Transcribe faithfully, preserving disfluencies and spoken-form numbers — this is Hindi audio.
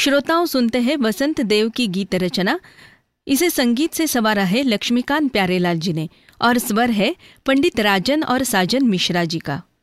श्रोताओं सुनते हैं वसंत देव की गीत रचना। इसे संगीत से संवारा है लक्ष्मीकांत प्यारेलाल जी ने और स्वर है पंडित राजन और साजन मिश्रा जी का।